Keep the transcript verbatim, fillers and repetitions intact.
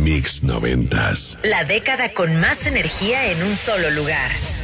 Mix noventas. La década con más energía en un solo lugar.